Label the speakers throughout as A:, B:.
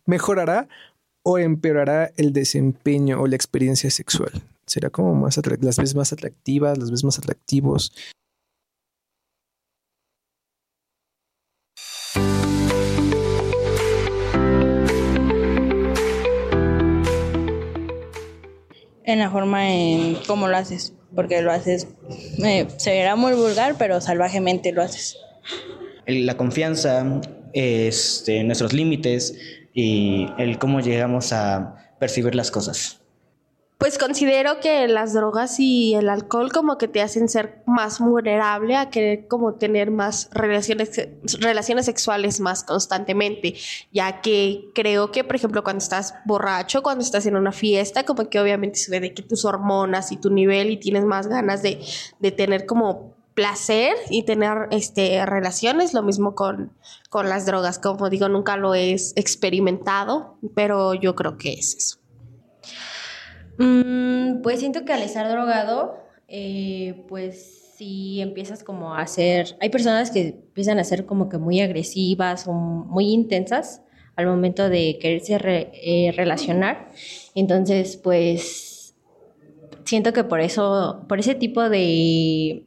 A: ¿Mejorará o empeorará el desempeño o la experiencia sexual? ¿Será como las ves más atractivas, las ves más atractivos?
B: En la forma en cómo lo haces, porque lo haces, se verá muy vulgar, pero salvajemente lo haces.
C: La confianza, nuestros límites y el cómo llegamos a percibir las cosas.
D: Pues considero que las drogas y el alcohol como que te hacen ser más vulnerable a querer como tener más relaciones sexuales más constantemente, ya que creo que, por ejemplo, cuando estás borracho, cuando estás en una fiesta, como que obviamente sube de que tus hormonas y tu nivel y tienes más ganas de tener como placer y tener relaciones. Lo mismo con las drogas, como digo, nunca lo he experimentado, pero yo creo que es eso.
E: Pues siento que al estar drogado, pues si empiezas como a hacer, hay personas que empiezan a ser como que muy agresivas o muy intensas al momento de quererse relacionar. Entonces, pues siento que por eso, por ese tipo de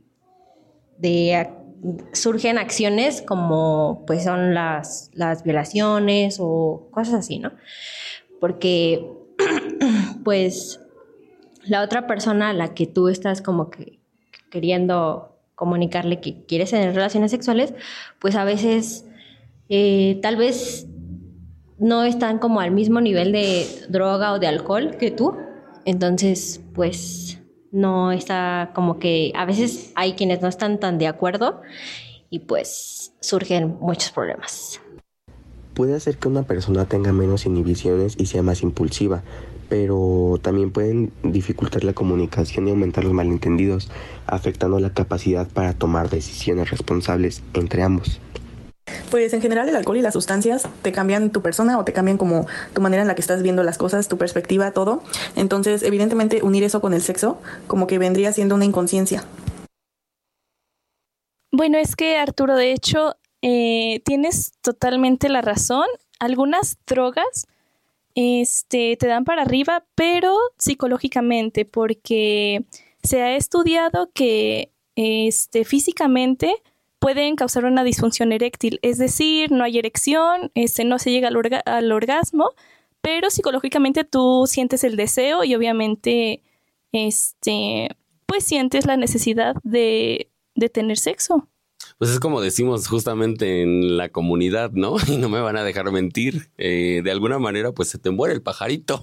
E: surgen acciones como pues son las violaciones o cosas así, ¿no? Porque pues la otra persona a la que tú estás como que queriendo comunicarle que quieres tener relaciones sexuales, pues a veces tal vez no están como al mismo nivel de droga o de alcohol que tú. Entonces, pues no está como que a veces hay quienes no están tan de acuerdo y pues surgen muchos problemas.
F: Puede hacer que una persona tenga menos inhibiciones y sea más impulsiva, pero también pueden dificultar la comunicación y aumentar los malentendidos, afectando la capacidad para tomar decisiones responsables entre ambos.
G: Pues en general el alcohol y las sustancias te cambian tu persona o te cambian como tu manera en la que estás viendo las cosas, tu perspectiva, todo. Entonces, evidentemente, unir eso con el sexo como que vendría siendo una inconsciencia.
H: Bueno, es que Arturo, de hecho, tienes totalmente la razón. Algunas drogas te dan para arriba, pero psicológicamente, porque se ha estudiado que físicamente pueden causar una disfunción eréctil, es decir, no hay erección, no se llega al orgasmo, pero psicológicamente tú sientes el deseo y obviamente pues sientes la necesidad de tener sexo.
I: Pues es como decimos justamente en la comunidad, ¿no? Y no me van a dejar mentir. De alguna manera, pues se te muere el pajarito.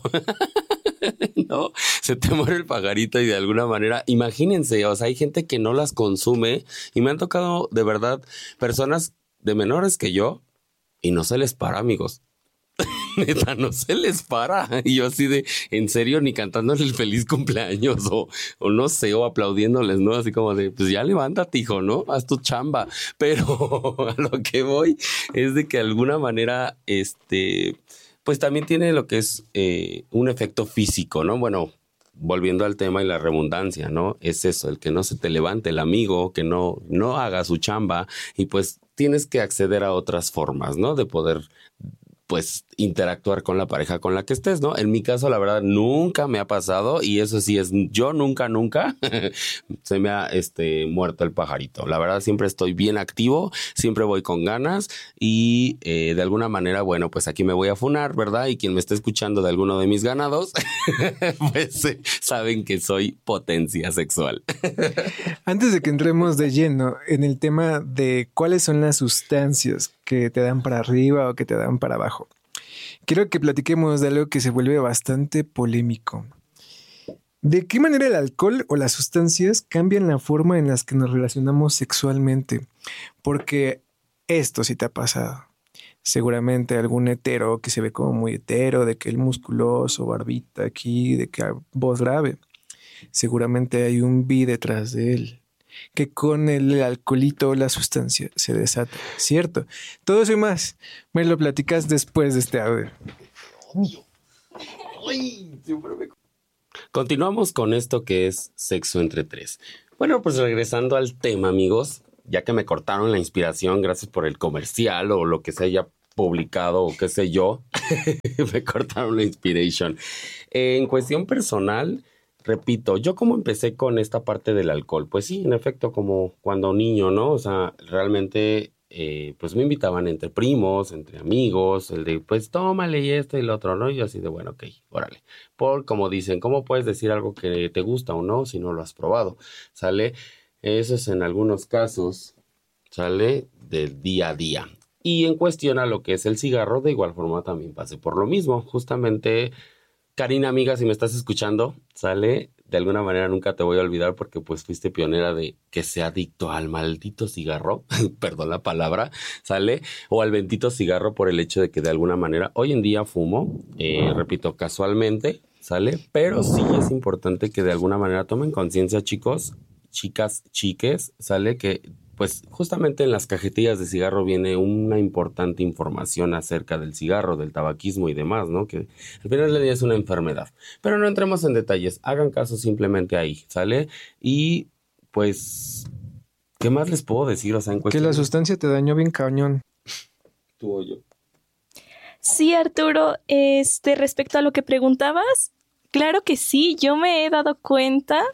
I: ¿No? Se te muere el pajarito y de alguna manera, imagínense, o sea, hay gente que no las consume y me han tocado de verdad personas de menores que yo y no se les para, amigos. Neta, no se les para. Y yo así de, en serio, ni cantándoles el feliz cumpleaños o no sé, o aplaudiéndoles, ¿no? Así como de, pues ya levántate, hijo, ¿no? Haz tu chamba. Pero a lo que voy es de que de alguna manera, pues también tiene lo que es un efecto físico, ¿no? Bueno, volviendo al tema y la redundancia, ¿no? Es eso, el que no se te levante el amigo, que no haga su chamba y pues tienes que acceder a otras formas, ¿no? De poder pues interactuar con la pareja con la que estés, ¿no? En mi caso, la verdad, nunca me ha pasado y eso sí es, yo nunca se me ha muerto el pajarito. La verdad, siempre estoy bien activo, siempre voy con ganas y de alguna manera, bueno, pues aquí me voy a funar, ¿verdad? Y quien me esté escuchando de alguno de mis ganados, pues saben que soy potencia sexual.
A: Antes de que entremos de lleno en el tema de cuáles son las sustancias que te dan para arriba o que te dan para abajo, quiero que platiquemos de algo que se vuelve bastante polémico. ¿De qué manera el alcohol o las sustancias cambian la forma en la que nos relacionamos sexualmente? Porque esto sí te ha pasado. Seguramente algún hetero que se ve como muy hetero, de que el musculoso, barbita aquí, de que voz grave. Seguramente hay un bi detrás de él, que con el alcoholito o la sustancia se desata, ¿cierto? Todo eso y más me lo platicas después de este audio.
I: Continuamos con esto que es sexo entre tres. Bueno, pues regresando al tema, amigos, ya que me cortaron la inspiración, gracias por el comercial o lo que se haya publicado o qué sé yo, me cortaron la inspiration. En cuestión personal, repito, yo como empecé con esta parte del alcohol, pues sí, en efecto, como cuando niño, ¿no? O sea, realmente, pues me invitaban entre primos, entre amigos, el de, pues tómale y esto y lo otro, ¿no? Y yo así de, bueno, ok, órale. Por como dicen, ¿cómo puedes decir algo que te gusta o no si no lo has probado? ¿Sale? Eso es en algunos casos, ¿sale? Del día a día. Y en cuestión a lo que es el cigarro, de igual forma también pasé por lo mismo. Justamente, Karina, amiga, si me estás escuchando, ¿sale? De alguna manera nunca te voy a olvidar porque pues fuiste pionera de que sea adicto al maldito cigarro, perdón la palabra, ¿sale? O al bendito cigarro por el hecho de que de alguna manera hoy en día fumo, repito, casualmente, ¿sale? Pero sí es importante que de alguna manera tomen conciencia, chicos, chicas, chiques, ¿sale? Que pues justamente en las cajetillas de cigarro viene una importante información acerca del cigarro, del tabaquismo y demás, ¿no? Que al final del día es una enfermedad. Pero no entremos en detalles, hagan caso simplemente ahí, ¿sale? Y pues, ¿qué más les puedo decir? O sea, en
A: Que
I: cuestión...
A: la sustancia te dañó bien cañón.
I: Tú o yo.
H: Sí, Arturo, respecto a lo que preguntabas, claro que sí, yo me he dado cuenta,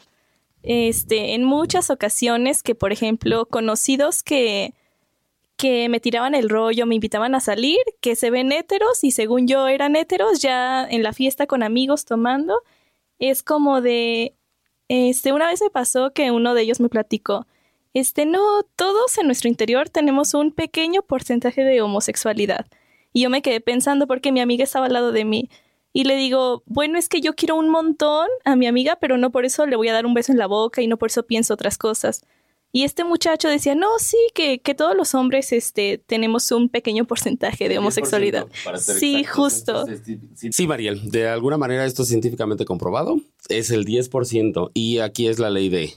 H: en muchas ocasiones que, por ejemplo, conocidos que me tiraban el rollo, me invitaban a salir, que se ven héteros y según yo eran héteros, ya en la fiesta con amigos tomando, es como de, una vez me pasó que uno de ellos me platicó, no, todos en nuestro interior tenemos un pequeño porcentaje de homosexualidad. Y yo me quedé pensando porque mi amiga estaba al lado de mí. Y le digo, bueno, es que yo quiero un montón a mi amiga, pero no por eso le voy a dar un beso en la boca y no por eso pienso otras cosas. Y este muchacho decía, no, sí, que todos los hombres tenemos un pequeño porcentaje de homosexualidad. Sí,
I: exactos.
H: Justo.
I: Entonces, sí, Mariel, de alguna manera esto es científicamente comprobado. Es el 10%. Y aquí es la ley de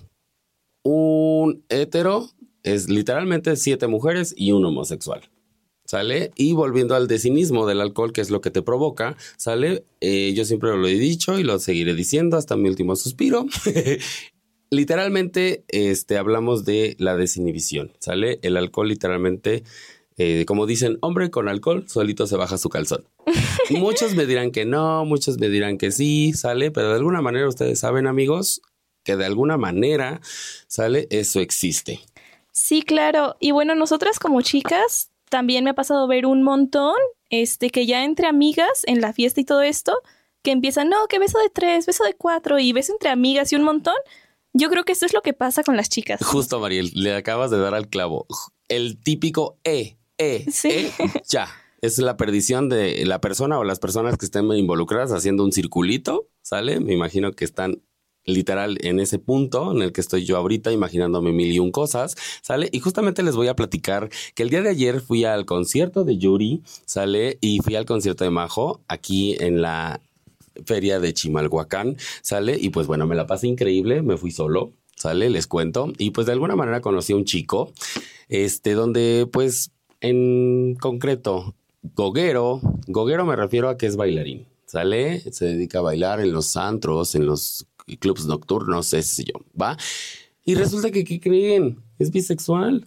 I: un hetero es literalmente 7 mujeres y un homosexual. ¿Sale? Y volviendo al cinismo del alcohol, que es lo que te provoca, ¿sale? Yo siempre lo he dicho y lo seguiré diciendo hasta mi último suspiro. Literalmente, hablamos de la desinhibición, ¿sale? El alcohol literalmente, como dicen, hombre con alcohol solito se baja su calzón. Muchos me dirán que no, muchos me dirán que sí, ¿sale? Pero de alguna manera ustedes saben, amigos, que de alguna manera, ¿sale? Eso existe.
H: Sí, claro. Y bueno, nosotras como chicas también me ha pasado ver un montón, que ya entre amigas en la fiesta y todo esto, que empiezan, no, que beso de 3, beso de 4 y beso entre amigas y un montón. Yo creo que esto es lo que pasa con las chicas.
I: Justo, Mariel, le acabas de dar al clavo. El típico
H: sí.
I: Ya. Es la perdición de la persona o las personas que estén involucradas haciendo un circulito, ¿sale? Me imagino que están literal en ese punto en el que estoy yo ahorita imaginándome mil y un cosas, ¿sale? Y justamente les voy a platicar que el día de ayer fui al concierto de Yuri, ¿sale? Y fui al concierto de Majo aquí en la feria de Chimalhuacán, ¿sale? Y pues bueno, me la pasé increíble, me fui solo, ¿sale? Les cuento. Y pues de alguna manera conocí a un chico, donde pues en concreto, goguero me refiero a que es bailarín, ¿sale? Se dedica a bailar en los antros, en los clubs nocturnos, sé yo, ¿va? Y resulta que, ¿qué creen? Es bisexual.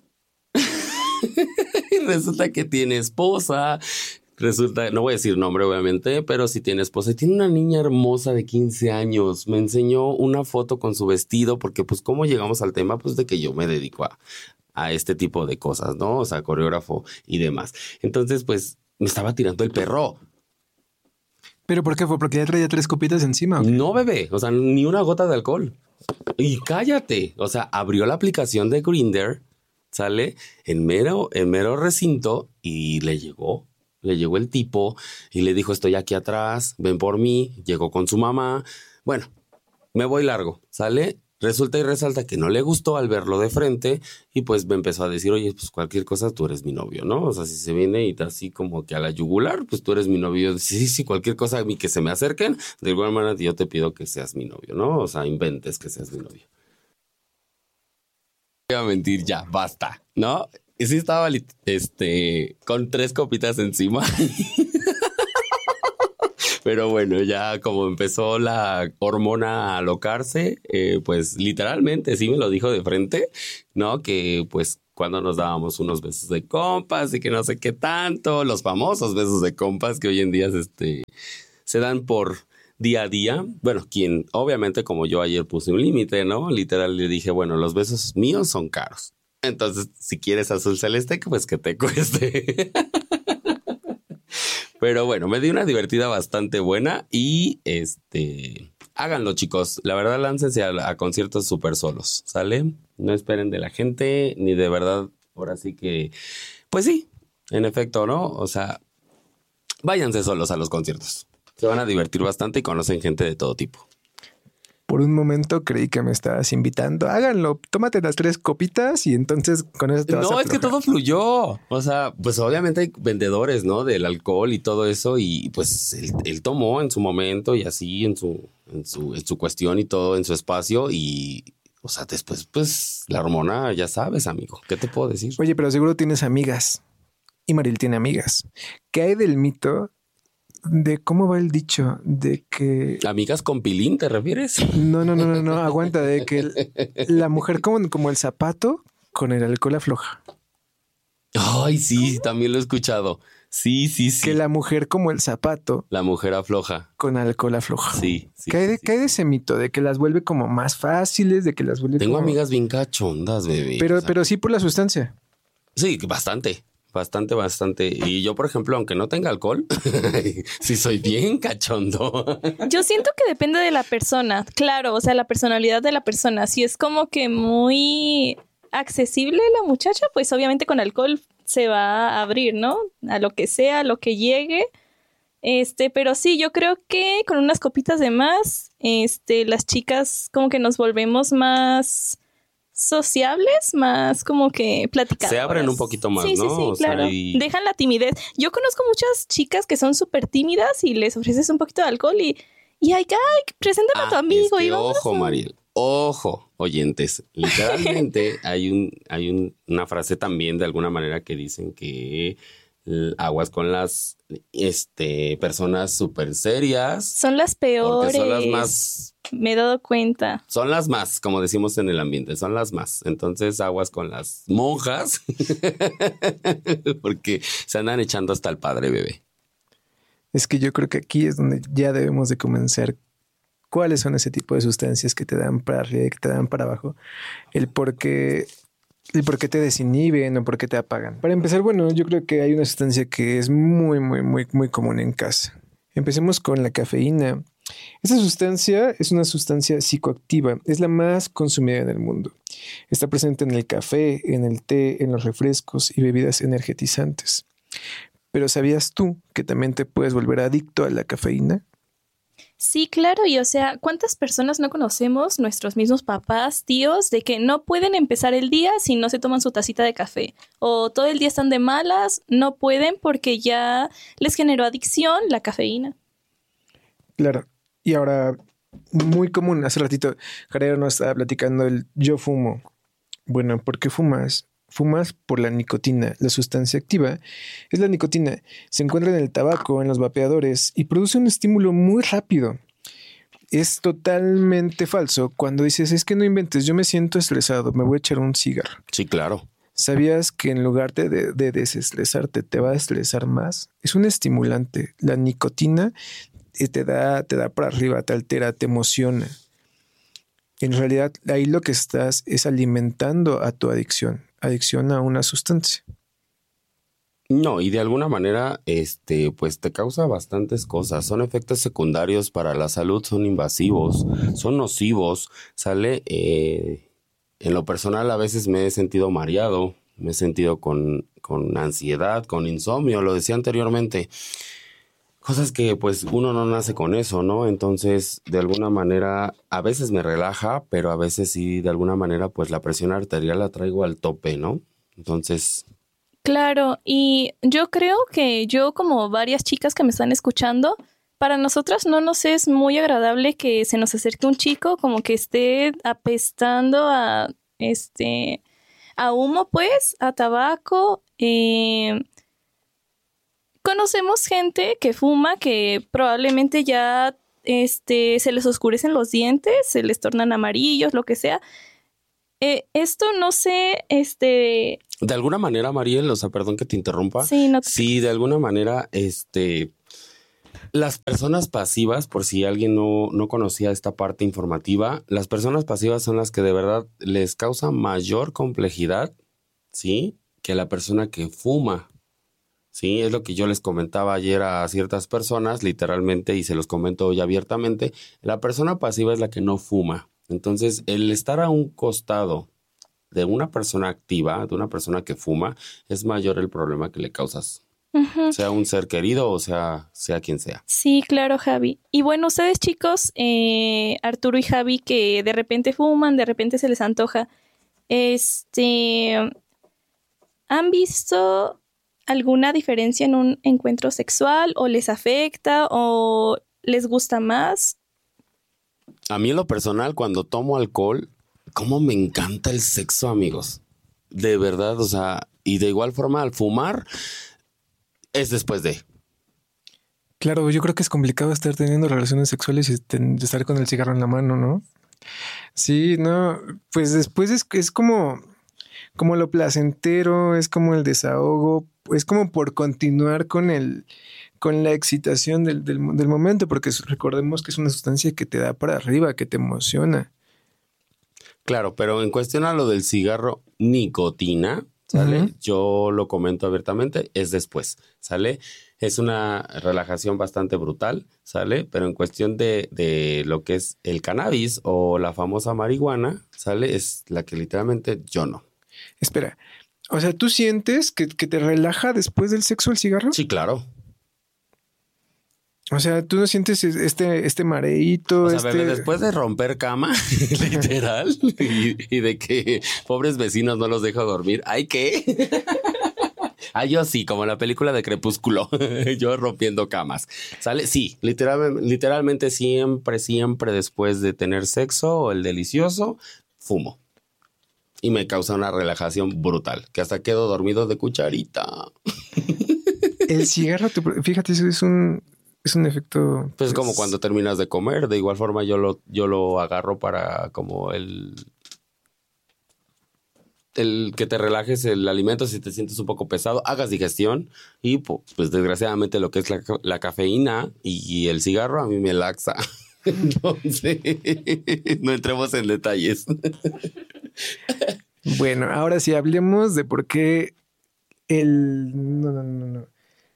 I: Y resulta que tiene esposa. Resulta, no voy a decir nombre obviamente, pero sí tiene esposa. Y tiene una niña hermosa de 15 años. Me enseñó una foto con su vestido, porque pues ¿cómo llegamos al tema? Pues de que yo me dedico a este tipo de cosas, ¿no? O sea, coreógrafo y demás. Entonces, pues, me estaba tirando el perro.
A: ¿Pero por qué fue? ¿Porque ya traía 3 copitas encima? ¿Okay?
I: No, bebé. O sea, ni una gota de alcohol. Y cállate. O sea, abrió la aplicación de Grindr, ¿sale? En mero recinto y le llegó el tipo y le dijo, estoy aquí atrás, ven por mí. Llegó con su mamá. Bueno, me voy largo, ¿sale? Resulta y resalta que no le gustó al verlo de frente y pues me empezó a decir, oye, pues cualquier cosa tú eres mi novio, ¿no? O sea, si se viene y así como que a la yugular, pues tú eres mi novio. Sí, cualquier cosa a mí que se me acerquen, de igual manera yo te pido que seas mi novio, ¿no? O sea, inventes que seas mi novio. Voy a mentir ya, basta, ¿no? Y sí estaba con 3 copitas encima. Pero bueno, ya como empezó la hormona a alocarse, pues literalmente sí me lo dijo de frente, ¿no? Que pues cuando nos dábamos unos besos de compas y que no sé qué tanto, los famosos besos de compas que hoy en día se dan por día a día. Bueno, quien obviamente como yo ayer puse un límite, ¿no? Literal le dije, bueno, los besos míos son caros. Entonces, si quieres azul celeste, pues que te cueste. Pero bueno, me di una divertida bastante buena y háganlo, chicos. La verdad, láncense a conciertos súper solos, ¿sale? No esperen de la gente, ni de verdad, ahora sí que... Pues sí, en efecto, ¿no? O sea, váyanse solos a los conciertos. Se van a divertir bastante y conocen gente de todo tipo.
A: Por un momento creí que me estabas invitando. Háganlo, tómate las 3 copitas y entonces con eso te vas a
I: No, es que
A: aflojar.
I: todo fluyó. O sea, pues obviamente hay vendedores, ¿no? Del alcohol y todo eso. Y pues él tomó en su momento y así en su cuestión y todo, en su espacio. Y, o sea, después, pues la hormona, ya sabes, amigo. ¿Qué te puedo decir?
A: Oye, pero seguro tienes amigas. Y Mariel tiene amigas. ¿Qué hay del mito de cómo va el dicho de que...
I: ¿Amigas con pilín te refieres?
A: No, aguanta, de que la mujer como el zapato con el alcohol afloja.
I: Ay, sí, también lo he escuchado. Sí.
A: Que la mujer como el zapato
I: La mujer afloja.
A: con alcohol afloja.
I: Sí.
A: ¿Qué hay de ese mito? De que las vuelve como más fáciles, de que las vuelve
I: Tengo
A: como...
I: amigas bien cachondas, bebé.
A: Pero,
I: O sea,
A: pero sí por la sustancia.
I: sí, bastante. Y yo, por ejemplo, aunque no tenga alcohol, sí soy bien cachondo.
H: Yo siento que depende de la persona, claro, o sea, la personalidad de la persona. Si es como que muy accesible la muchacha, pues obviamente con alcohol se va a abrir, ¿no? A lo que sea, a lo que llegue. Pero sí, yo creo que con unas copitas de más, las chicas como que nos volvemos más sociables, más como que platicadoras.
I: Se abren un poquito más,
H: sí,
I: ¿no?
H: Sí,
I: O sea,
H: claro. Dejan la timidez. Yo conozco muchas chicas que son súper tímidas y les ofreces un poquito de alcohol y ay, preséntame a tu amigo.
I: Es que
H: y vámonos.
I: ojo, Mariel. Ojo, oyentes. Literalmente hay una frase también de alguna manera que dicen que aguas con las personas súper serias.
H: Son las peores.
I: Porque son las más...
H: Me he dado cuenta.
I: Son las más, como decimos en el ambiente, son las más. Entonces aguas con las monjas porque se andan echando hasta el padre, bebé.
A: Es que yo creo que aquí es donde ya debemos de comenzar. ¿Cuáles son ese tipo de sustancias que te dan para arriba y que te dan para abajo? El por qué te desinhiben o por qué te apagan. Para empezar, bueno, yo creo que hay una sustancia que es muy, muy, muy, muy común en casa. Empecemos con la cafeína. Esta sustancia es una sustancia psicoactiva, es la más consumida en el mundo. Está presente en el café, en el té, en los refrescos y bebidas energetizantes. Pero ¿sabías tú que también te puedes volver adicto a la cafeína?
H: Sí, claro, y o sea, ¿cuántas personas no conocemos, nuestros mismos papás, tíos, de que no pueden empezar el día si no se toman su tacita de café? O todo el día están de malas, no pueden porque ya les generó adicción la cafeína.
A: Claro. Y ahora, muy común, hace ratito, Jaredo nos estaba platicando el yo fumo. Bueno, ¿por qué fumas? Fumas por la nicotina. La sustancia activa es la nicotina. Se encuentra en el tabaco, en los vapeadores y produce un estímulo muy rápido. Es totalmente falso cuando dices, es que no inventes, yo me siento estresado, me voy a echar un cigarro.
I: Sí, claro.
A: ¿Sabías que en lugar de desestresarte te va a estresar más? Es un estimulante. La nicotina te da para arriba, te altera, te emociona. En realidad, ahí lo que estás es alimentando a tu adicción a una sustancia.
I: No, y de alguna manera, pues te causa bastantes cosas. Son efectos secundarios para la salud, son invasivos, son nocivos. Sale, en lo personal a veces me he sentido mareado, me he sentido con ansiedad, con insomnio, lo decía anteriormente. Cosas que pues uno no nace con eso, ¿no? Entonces, de alguna manera, a veces me relaja, pero a veces sí, de alguna manera, pues la presión arterial la traigo al tope, ¿no? Entonces...
H: Claro, y yo creo que yo, como varias chicas que me están escuchando, para nosotras no nos es muy agradable que se nos acerque un chico como que esté apestando a humo, pues, a tabaco. Conocemos gente que fuma que probablemente ya se les oscurecen los dientes, se les tornan amarillos, lo que sea. Esto no sé,
I: De alguna manera, Mariel, o sea, perdón que te interrumpa.
H: Sí, no te...
I: Sí, de alguna manera, las personas pasivas, por si alguien no conocía esta parte informativa, las personas pasivas son las que de verdad les causa mayor complejidad, ¿sí? Que la persona que fuma, ¿sí? Es lo que yo les comentaba ayer a ciertas personas, literalmente, y se los comento hoy abiertamente. La persona pasiva es la que no fuma. Entonces, el estar a un costado de una persona activa, de una persona que fuma, es mayor el problema que le causas. Sea un ser querido o sea quien sea.
H: Sí, claro, Javi. Y bueno, ustedes chicos, Arturo y Javi, que de repente fuman, de repente se les antoja, ¿han visto alguna diferencia en un encuentro sexual o les afecta o les gusta más?
I: A mí en lo personal, cuando tomo alcohol, cómo me encanta el sexo, amigos. De verdad, o sea, y de igual forma al fumar es después de.
A: Claro, yo creo que es complicado estar teniendo relaciones sexuales y estar con el cigarro en la mano, ¿no? Sí, no, pues después es como lo placentero, es como el desahogo, es como por continuar con la excitación del momento, porque recordemos que es una sustancia que te da para arriba, que te emociona.
I: Claro, pero en cuestión a lo del cigarro, nicotina, ¿sale? Yo lo comento abiertamente, es después, ¿sale? Es una relajación bastante brutal, ¿sale? Pero en cuestión de lo que es el cannabis o la famosa marihuana, ¿sale? Es la que literalmente yo no.
A: Espera, o sea, ¿tú sientes que te relaja después del sexo el cigarro?
I: Sí, claro.
A: O sea, ¿tú no sientes este mareíto?
I: O sea, bebé, después de romper cama, literal, y de que pobres vecinos no los dejo dormir, ¿ay qué? Yo sí, como en la película de Crepúsculo, yo rompiendo camas, ¿sale? Sí, literalmente siempre después de tener sexo o el delicioso, fumo. Y me causa una relajación brutal, que hasta quedo dormido de cucharita.
A: El cigarro, fíjate, eso es un efecto...
I: Pues como cuando terminas de comer, de igual forma yo lo agarro para como el que te relajes el alimento si te sientes un poco pesado, hagas digestión y pues desgraciadamente lo que es la cafeína y el cigarro a mí me laxa. Entonces, no entremos en detalles.
A: Bueno, ahora sí hablemos de por qué No.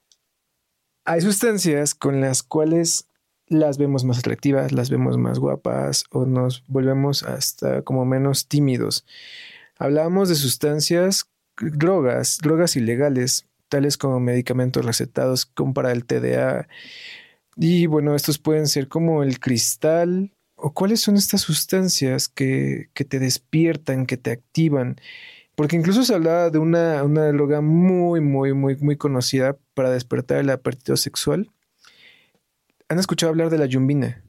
A: Hay sustancias con las cuales las vemos más atractivas, las vemos más guapas o nos volvemos hasta como menos tímidos. Hablábamos de sustancias, drogas ilegales, tales como medicamentos recetados como para el TDA. Y bueno, estos pueden ser como el cristal. ¿O cuáles son estas sustancias que te despiertan, que te activan? Porque incluso se hablaba de una droga muy conocida para despertar el apetito sexual. ¿Han escuchado hablar de la yumbina?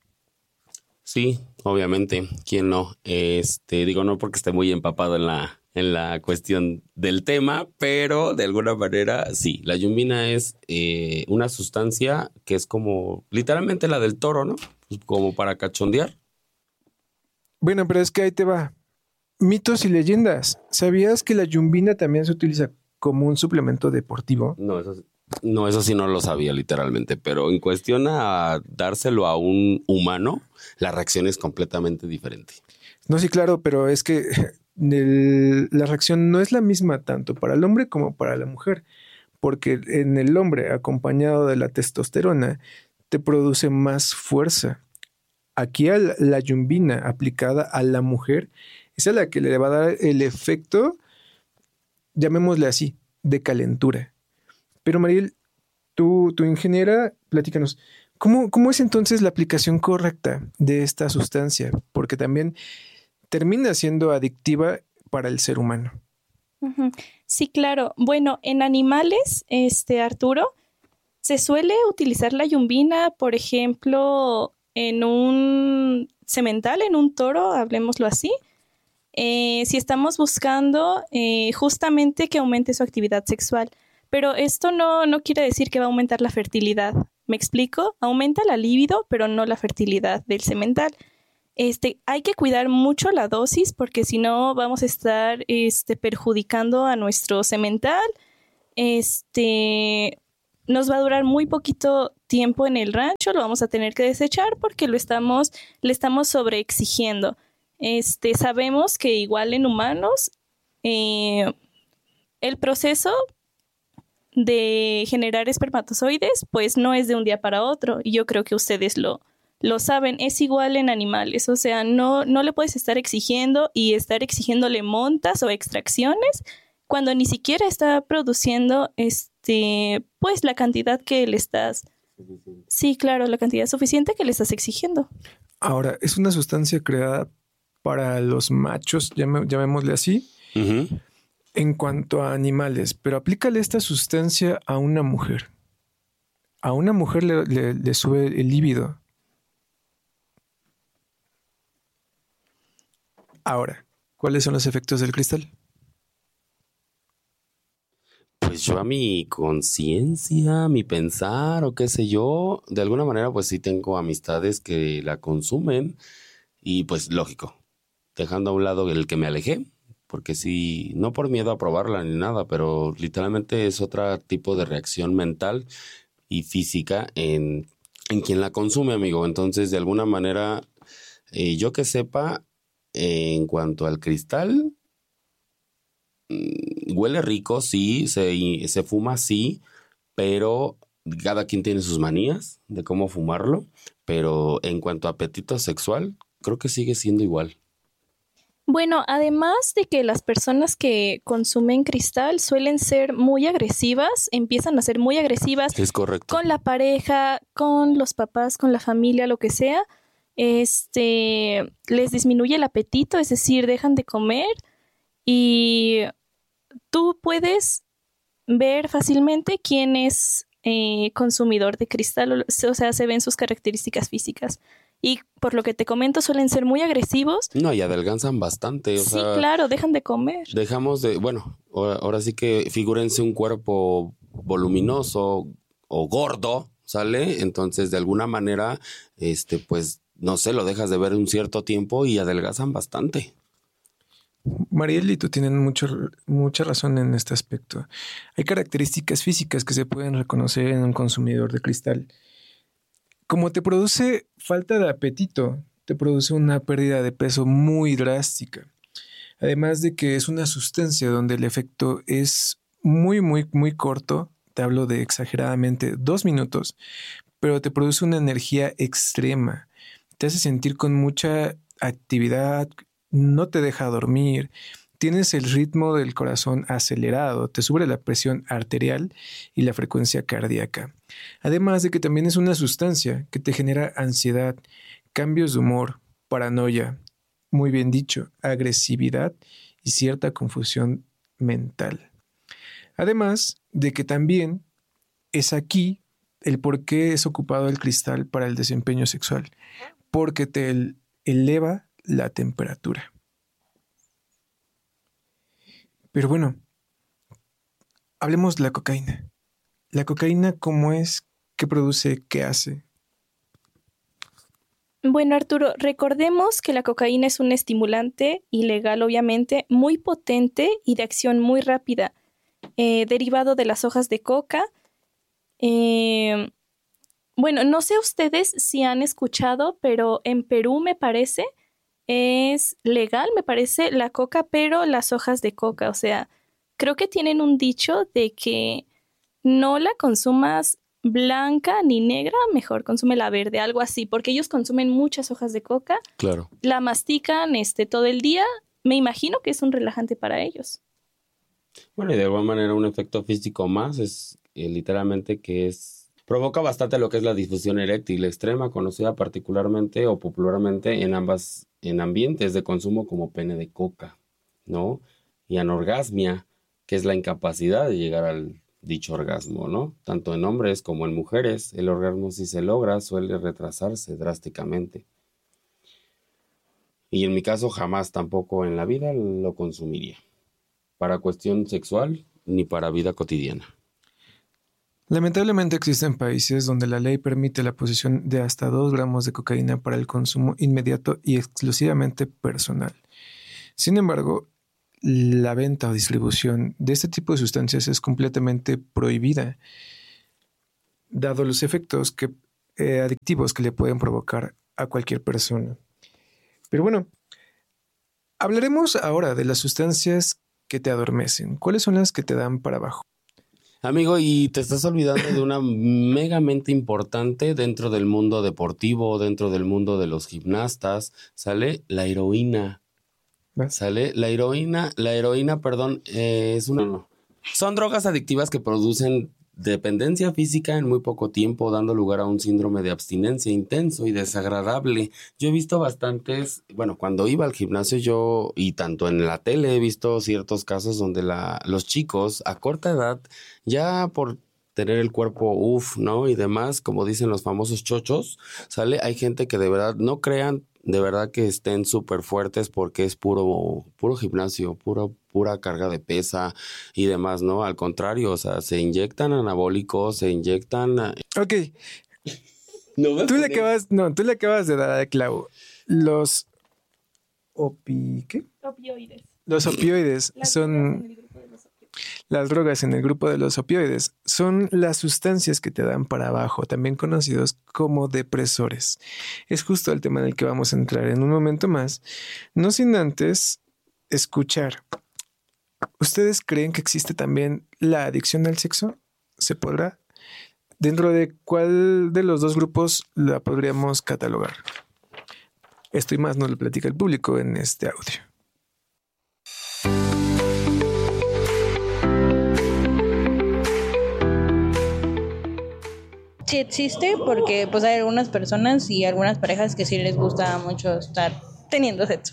I: Sí, obviamente. ¿Quién no? Digo, no porque esté muy empapado en la cuestión del tema, pero de alguna manera sí. La yumbina es una sustancia que es como literalmente la del toro, ¿no? Pues como para cachondear.
A: Bueno, pero es que ahí te va. Mitos y leyendas. ¿Sabías que la yumbina también se utiliza como un suplemento deportivo?
I: No, eso sí no lo sabía literalmente, pero en cuestión a dárselo a un humano, la reacción es completamente diferente.
A: No, sí, claro, pero es que la reacción no es la misma tanto para el hombre como para la mujer, porque en el hombre, acompañado de la testosterona, te produce más fuerza. Aquí la yumbina aplicada a la mujer es a la que le va a dar el efecto, llamémosle así, de calentura. Pero Mariel, tu ingeniera, platícanos, ¿cómo es entonces la aplicación correcta de esta sustancia? Porque también termina siendo adictiva para el ser humano.
H: Sí, claro. Bueno, en animales, Arturo, se suele utilizar la yumbina, por ejemplo, en un semental, en un toro, hablemoslo así. Si estamos buscando justamente que aumente su actividad sexual. Pero esto no quiere decir que va a aumentar la fertilidad. ¿Me explico? Aumenta la libido, pero no la fertilidad del semental. Hay que cuidar mucho la dosis porque si no vamos a estar perjudicando a nuestro semental. Nos va a durar muy poquito tiempo en el rancho, lo vamos a tener que desechar porque le estamos sobreexigiendo. Sabemos que igual en humanos el proceso de generar espermatozoides pues no es de un día para otro y yo creo que ustedes lo saben, es igual en animales, o sea, no le puedes estar exigiendo y estar exigiéndole montas o extracciones cuando ni siquiera está produciendo pues la cantidad que le estás... Sí, claro, la cantidad suficiente que le estás exigiendo.
A: Ahora, es una sustancia creada para los machos, llamémosle así, en cuanto a animales, pero aplícale esta sustancia a una mujer. A una mujer le sube el líbido. Ahora, ¿cuáles son los efectos del cristal?
I: Pues yo a mi conciencia, mi pensar o qué sé yo, de alguna manera pues sí tengo amistades que la consumen y pues lógico, dejando a un lado el que me alejé, porque sí, no por miedo a probarla ni nada, pero literalmente es otro tipo de reacción mental y física en quien la consume, amigo. Entonces, de alguna manera, yo que sepa, en cuanto al cristal, huele rico, sí, se fuma, sí, pero cada quien tiene sus manías de cómo fumarlo, pero en cuanto a apetito sexual, creo que sigue siendo igual.
H: Bueno, además de que las personas que consumen cristal suelen ser muy agresivas, empiezan a ser muy agresivas.
I: Es correcto.
H: Con la pareja, con los papás, con la familia, lo que sea, les disminuye el apetito, es decir, dejan de comer y tú puedes ver fácilmente quién es consumidor de cristal, o sea, se ven sus características físicas. Y por lo que te comento, suelen ser muy agresivos.
I: No, y adelgazan bastante.
H: Sí, claro, dejan de comer.
I: Dejamos de, bueno, ahora sí que figúrense un cuerpo voluminoso o gordo, ¿sale? Entonces, de alguna manera, pues, no sé, lo dejas de ver un cierto tiempo y adelgazan bastante.
A: Mariel y tú tienen mucha razón en este aspecto. Hay características físicas que se pueden reconocer en un consumidor de cristal. Como te produce falta de apetito, te produce una pérdida de peso muy drástica. Además de que es una sustancia donde el efecto es muy, muy, muy corto. Te hablo de exageradamente 2 minutos, pero te produce una energía extrema. Te hace sentir con mucha actividad, no te deja dormir. Tienes el ritmo del corazón acelerado, te sube la presión arterial y la frecuencia cardíaca. Además de que también es una sustancia que te genera ansiedad, cambios de humor, paranoia, muy bien dicho, agresividad y cierta confusión mental. Además de que también es aquí el por qué es ocupado el cristal para el desempeño sexual, porque te eleva la temperatura. Pero bueno, hablemos de la cocaína. ¿La cocaína cómo es? ¿Qué produce? ¿Qué hace?
H: Bueno, Arturo, recordemos que la cocaína es un estimulante ilegal, obviamente, muy potente y de acción muy rápida, derivado de las hojas de coca. Bueno, no sé ustedes si han escuchado, pero en Perú me parece es legal, me parece, la coca, pero las hojas de coca. O sea, creo que tienen un dicho de que no la consumas blanca ni negra, mejor consúmela verde, algo así, porque ellos consumen muchas hojas de coca.
I: Claro.
H: La mastican todo el día. Me imagino que es un relajante para ellos.
I: Bueno, y de alguna manera un efecto físico más es literalmente que provoca bastante lo que es la disfunción eréctil extrema, conocida particularmente o popularmente en ambientes de consumo como pene de coca, ¿no? Y anorgasmia, que es la incapacidad de llegar al dicho orgasmo, ¿no? Tanto en hombres como en mujeres, el orgasmo, si se logra, suele retrasarse drásticamente. Y en mi caso jamás tampoco en la vida lo consumiría, para cuestión sexual ni para vida cotidiana.
A: Lamentablemente existen países donde la ley permite la posesión de hasta 2 gramos de cocaína para el consumo inmediato y exclusivamente personal. Sin embargo, la venta o distribución de este tipo de sustancias es completamente prohibida, dado los efectos adictivos que le pueden provocar a cualquier persona. Pero bueno, hablaremos ahora de las sustancias que te adormecen. ¿Cuáles son las que te dan para abajo?
I: Amigo, y te estás olvidando de una megamente importante dentro del mundo deportivo, dentro del mundo de los gimnastas, ¿sale? La heroína.
A: ¿Ves?
I: ¿Sale? La heroína, perdón, es una... Son drogas adictivas que producen dependencia física en muy poco tiempo, dando lugar a un síndrome de abstinencia intenso y desagradable. Yo he visto bastantes, bueno, cuando iba al gimnasio y tanto en la tele he visto ciertos casos donde los chicos a corta edad, ya por tener el cuerpo ¿no? Y demás, como dicen los famosos chochos, ¿sale? Hay gente que de verdad no crean, de verdad que estén súper fuertes porque es puro gimnasio, pura carga de pesa y demás, ¿no? Al contrario, o sea, se inyectan anabólicos, se inyectan...
A: Ok. Tú le acabas de dar al clavo. Los
H: Opioides.
A: Los opioides son... Las drogas en el grupo de los opioides son las sustancias que te dan para abajo, también conocidos como depresores. Es justo el tema en el que vamos a entrar en un momento más, no sin antes escuchar. ¿Ustedes creen que existe también la adicción al sexo? ¿Se podrá? ¿Dentro de cuál de los dos grupos la podríamos catalogar? Esto y más nos lo platica el público en este audio.
B: Sí existe porque pues hay algunas personas y algunas parejas que sí les gusta mucho estar teniendo sexo.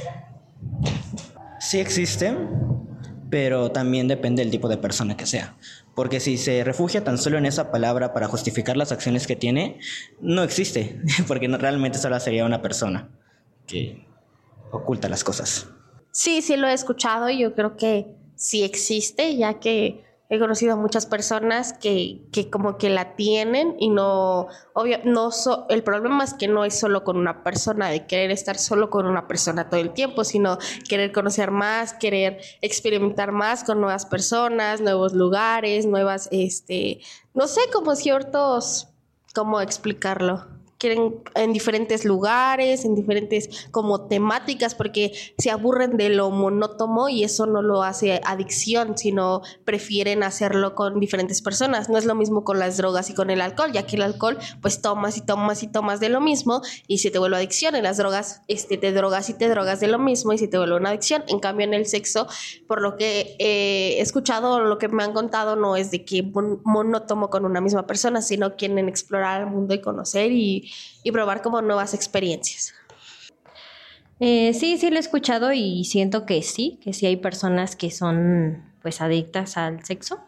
C: Sí existe, pero también depende del tipo de persona que sea. Porque si se refugia tan solo en esa palabra para justificar las acciones que tiene, no existe, porque realmente solo sería una persona que oculta las cosas.
D: Sí, sí lo he escuchado y yo creo que sí existe, ya que he conocido a muchas personas que como que la tienen y el problema es que no es solo con una persona, de querer estar solo con una persona todo el tiempo, sino querer conocer más, querer experimentar más con nuevas personas, nuevos lugares, nuevas, no sé, como ciertos, ¿cómo explicarlo? Quieren en diferentes lugares, en diferentes como temáticas, porque se aburren de lo monótono y eso no lo hace adicción, sino prefieren hacerlo con diferentes personas. No es lo mismo con las drogas y con el alcohol, ya que el alcohol pues tomas y tomas y tomas de lo mismo y se te vuelve adicción. En las drogas te drogas y te drogas de lo mismo y se te vuelve una adicción. En cambio en el sexo, por lo que he escuchado, lo que me han contado, no es de que monótono con una misma persona, sino quieren explorar el mundo y conocer y probar como nuevas experiencias.
E: Sí, lo he escuchado y siento que sí hay personas que son pues adictas al sexo.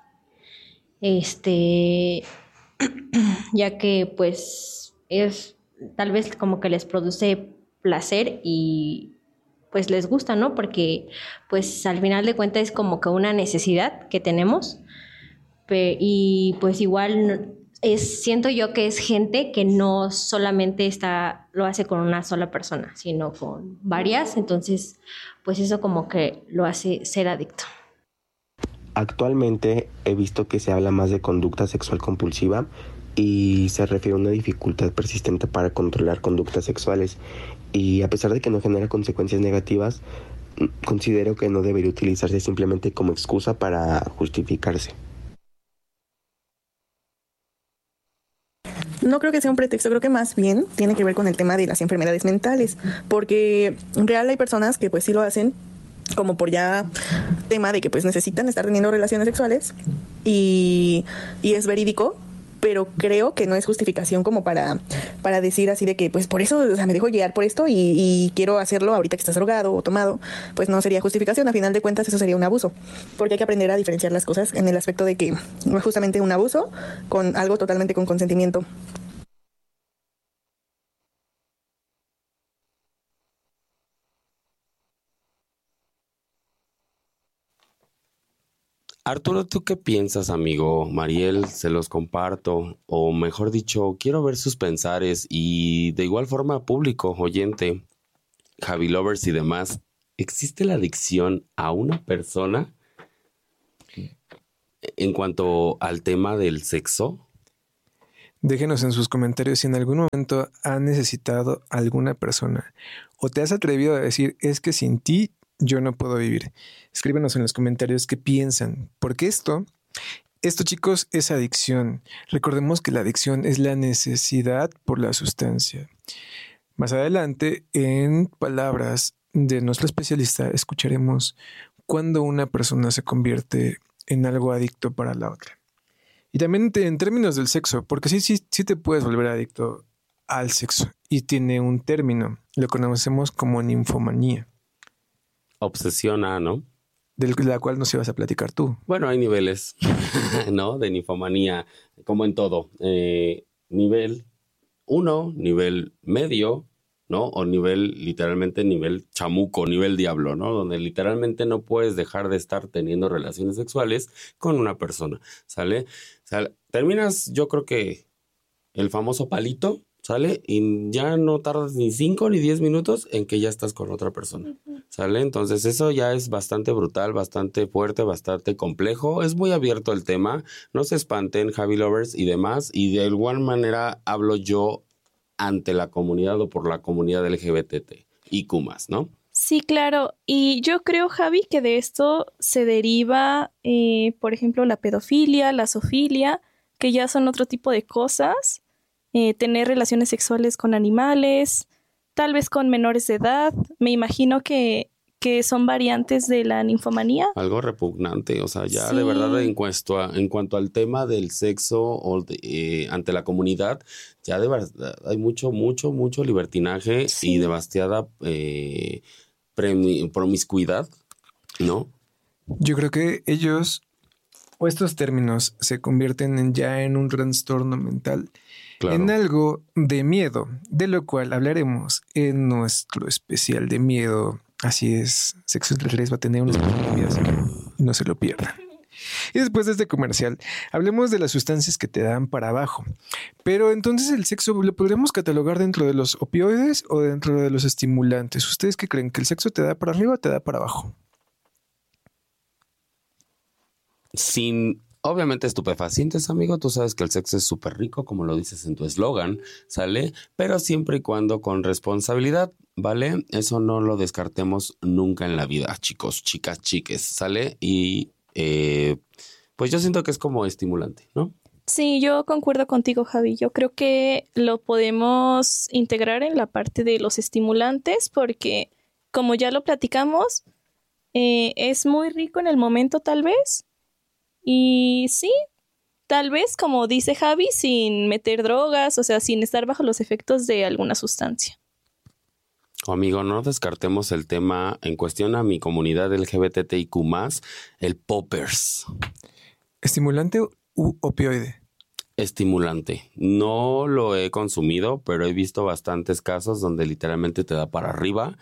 E: Ya que pues es tal vez como que les produce placer y pues les gusta, ¿no? Porque pues al final de cuentas es como que una necesidad que tenemos y pues igual siento yo que es gente que no solamente lo hace con una sola persona, sino con varias, entonces pues eso como que lo hace ser adicto.
F: Actualmente he visto que se habla más de conducta sexual compulsiva y se refiere a una dificultad persistente para controlar conductas sexuales, y a pesar de que no genera consecuencias negativas, considero que no debería utilizarse simplemente como excusa para justificarse.
G: No creo que sea un pretexto, creo que más bien tiene que ver con el tema de las enfermedades mentales, porque en real hay personas que pues sí lo hacen como por ya tema de que pues necesitan estar teniendo relaciones sexuales y es verídico, pero creo que no es justificación como para decir así de que pues por eso, o sea, me dejo guiar por esto y quiero hacerlo ahorita que estás drogado o tomado, pues no sería justificación. A final de cuentas eso sería un abuso, porque hay que aprender a diferenciar las cosas en el aspecto de que no es justamente un abuso con algo totalmente con consentimiento.
I: Arturo, ¿tú qué piensas, amigo? Mariel, se los comparto, o mejor dicho, quiero ver sus pensares y de igual forma público, oyente, Javi Lovers y demás. ¿Existe la adicción a una persona en cuanto al tema del sexo?
A: Déjenos en sus comentarios si en algún momento has necesitado a alguna persona o te has atrevido a decir, es que sin ti yo no puedo vivir. Escríbenos en los comentarios qué piensan, porque esto, chicos, es adicción. Recordemos que la adicción es la necesidad por la sustancia. Más adelante, en palabras de nuestro especialista, escucharemos cuando una persona se convierte en algo adicto para la otra. Y también en términos del sexo, porque sí te puedes volver adicto al sexo y tiene un término, lo conocemos como ninfomanía.
I: Obsesiona, ¿no?
A: De la cual nos ibas a platicar tú.
I: Bueno, hay niveles, ¿no? De ninfomanía, como en todo. Nivel 1, nivel medio, ¿no? O literalmente nivel chamuco, nivel diablo, ¿no? Donde literalmente no puedes dejar de estar teniendo relaciones sexuales con una persona, ¿sale? Terminas, yo creo que el famoso palito, ¿sale? Y ya no tardas ni 5 ni 10 minutos en que ya estás con otra persona, ¿sale? Entonces eso ya es bastante brutal, bastante fuerte, bastante complejo. Es muy abierto el tema. No se espanten, Javi Lovers y demás. Y de igual manera hablo yo ante la comunidad o por la comunidad LGBT y Q+, ¿no?
H: Sí, claro. Y yo creo, Javi, que de esto se deriva, por ejemplo, la pedofilia, la zoofilia, que ya son otro tipo de cosas. Tener relaciones sexuales con animales, tal vez con menores de edad. Me imagino que son variantes de la ninfomanía.
I: Algo repugnante, o sea, ya
H: Sí.
I: de verdad en cuanto al tema del sexo o ante la comunidad, ya de verdad hay mucho libertinaje
H: Sí.
I: y demasiada promiscuidad, ¿no?
A: Yo creo que ellos o estos términos se convierten ya en un trastorno mental,
I: Claro.
A: en algo de miedo, de lo cual hablaremos en nuestro especial de miedo. Así es, Sexo entre Reyes va a tener unos videos, así que no se lo pierdan. Y después de este comercial, hablemos de las sustancias que te dan para abajo. Pero entonces el sexo lo podríamos catalogar dentro de los opioides o dentro de los estimulantes. ¿Ustedes qué creen? ¿Que el sexo te da para arriba o te da para abajo?
I: Sin, obviamente, estupefacientes, amigo. Tú sabes que el sexo es súper rico, como lo dices en tu eslogan, ¿sale? Pero siempre y cuando con responsabilidad, ¿vale? Eso no lo descartemos nunca en la vida, chicos, chicas, chiques, ¿sale? Y pues yo siento que es como estimulante, ¿no?
H: Sí, yo concuerdo contigo, Javi. Yo creo que lo podemos integrar en la parte de los estimulantes porque, como ya lo platicamos, es muy rico en el momento tal vez. Y sí, tal vez, como dice Javi, sin meter drogas, o sea, sin estar bajo los efectos de alguna sustancia.
I: Amigo, no descartemos el tema en cuestión a mi comunidad LGBTIQ+, el poppers.
A: ¿Estimulante u opioide?
I: Estimulante. No lo he consumido, pero he visto bastantes casos donde literalmente te da para arriba,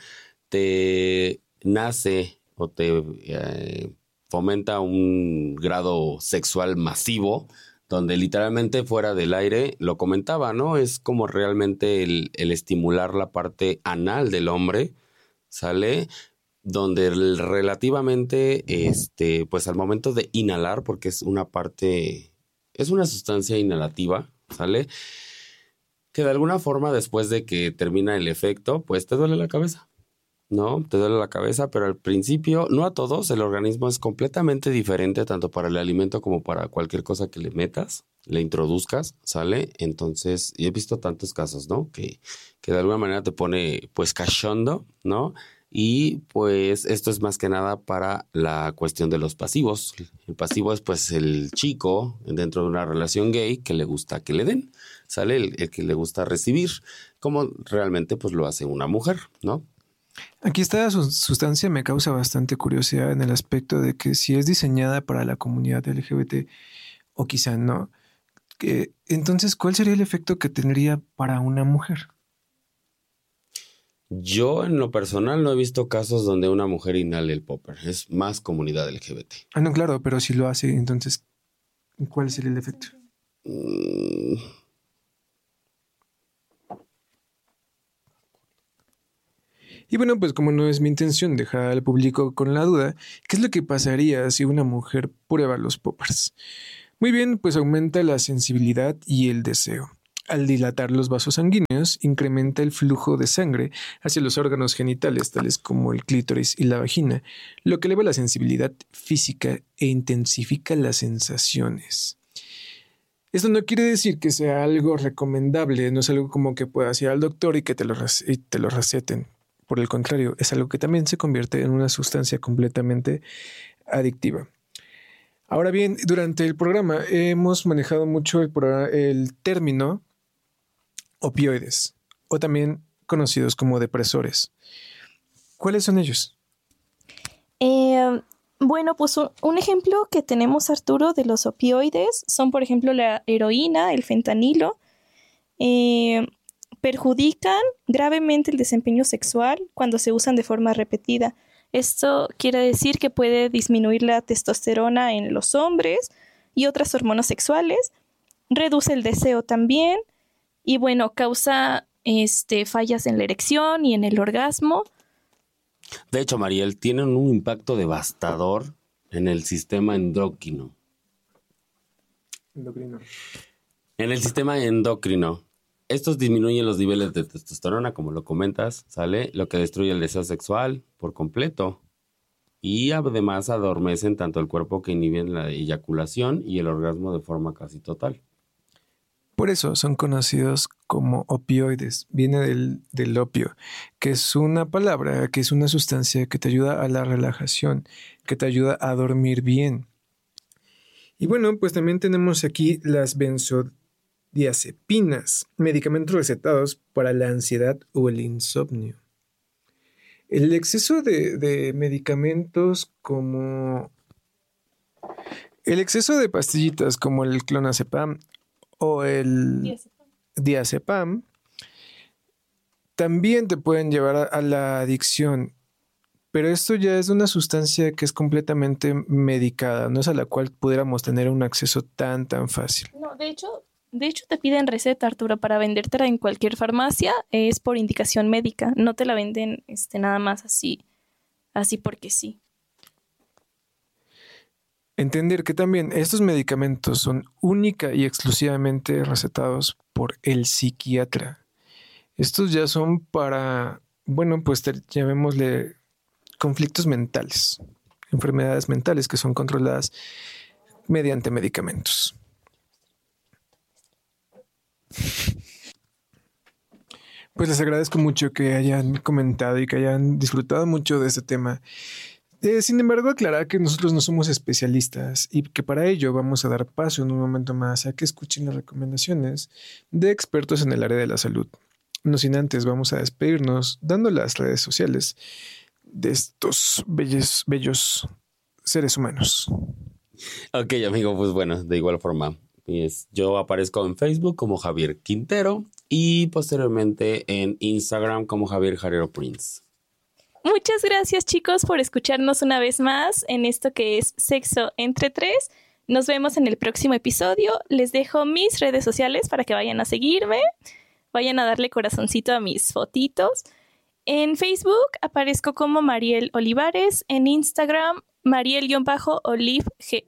I: te nace o te fomenta un grado sexual masivo, donde literalmente fuera del aire, lo comentaba, ¿no? Es como realmente el estimular la parte anal del hombre, ¿sale? Donde relativamente, pues al momento de inhalar, porque es una parte, es una sustancia inhalativa, ¿sale? Que de alguna forma después de que termina el efecto, pues te duele la cabeza, ¿no? Te duele la cabeza, pero al principio, no a todos, el organismo es completamente diferente, tanto para el alimento como para cualquier cosa que le metas, le introduzcas, ¿sale? Entonces, he visto tantos casos, ¿no? Que de alguna manera te pone, pues, cachondo, ¿no? Y, pues, esto es más que nada para la cuestión de los pasivos. El pasivo es, pues, el chico dentro de una relación gay que le gusta que le den, ¿sale? El que le gusta recibir, como realmente, pues, lo hace una mujer, ¿no?
A: Aquí esta sustancia me causa bastante curiosidad en el aspecto de que si es diseñada para la comunidad LGBT o quizá no, entonces, ¿cuál sería el efecto que tendría para una mujer?
I: Yo en lo personal no he visto casos donde una mujer inhale el popper. Es más comunidad LGBT.
A: Ah, no, claro, pero si lo hace, entonces, ¿cuál sería el efecto? Y bueno, pues como no es mi intención dejar al público con la duda, ¿qué es lo que pasaría si una mujer prueba los poppers? Muy bien, pues aumenta la sensibilidad y el deseo. Al dilatar los vasos sanguíneos, incrementa el flujo de sangre hacia los órganos genitales, tales como el clítoris y la vagina, lo que eleva la sensibilidad física e intensifica las sensaciones. Esto no quiere decir que sea algo recomendable, no es algo como que puedas ir al doctor y que te lo receten. Por el contrario, es algo que también se convierte en una sustancia completamente adictiva. Ahora bien, durante el programa hemos manejado mucho el término opioides, o también conocidos como depresores. ¿Cuáles son ellos?
H: Bueno, pues un ejemplo que tenemos, Arturo, de los opioides son, por ejemplo, la heroína, el fentanilo. Perjudican gravemente el desempeño sexual cuando se usan de forma repetida. Esto quiere decir que puede disminuir la testosterona en los hombres y otras hormonas sexuales, reduce el deseo también y bueno, causa fallas en la erección y en el orgasmo.
I: De hecho, Mariel, tienen un impacto devastador en el sistema endocrino. En el sistema endocrino. Estos disminuyen los niveles de testosterona, como lo comentas, ¿sale? Lo que destruye el deseo sexual por completo. Y además adormecen tanto el cuerpo que inhiben la eyaculación y el orgasmo de forma casi total.
A: Por eso son conocidos como opioides. Viene del opio, que es una palabra, que es una sustancia que te ayuda a la relajación, que te ayuda a dormir bien. Y bueno, pues también tenemos aquí las benzodiazepinas, medicamentos recetados para la ansiedad o el insomnio. El exceso de medicamentos como... El exceso de pastillitas como el clonazepam o el diazepam también te pueden llevar a la adicción. Pero esto ya es una sustancia que es completamente medicada, no es a la cual pudiéramos tener un acceso tan fácil.
H: No, de hecho te piden receta, Arturo, para vendértela en cualquier farmacia, es por indicación médica, no te la venden nada más así porque sí.
A: Entender que también estos medicamentos son única y exclusivamente recetados por el psiquiatra. Estos ya son para, bueno, pues llamémosle conflictos mentales, enfermedades mentales que son controladas mediante medicamentos. Pues les agradezco mucho que hayan comentado y que hayan disfrutado mucho de este tema. Sin embargo, aclarar que nosotros no somos especialistas y que para ello vamos a dar paso en un momento más a que escuchen las recomendaciones de expertos en el área de la salud. No sin antes vamos a despedirnos dando las redes sociales de estos bellos seres humanos.
I: Ok, amigo, pues bueno, de igual forma. Yo aparezco en Facebook como Javier Quintero y posteriormente en Instagram como Javier Jarero Prince.
H: Muchas gracias, chicos, por escucharnos una vez más en esto que es Sexo entre Tres. Nos vemos en el próximo episodio. Les dejo mis redes sociales para que vayan a seguirme. Vayan a darle corazoncito a mis fotitos. En Facebook aparezco como Mariel Olivares. En Instagram, Mariel-OliveG.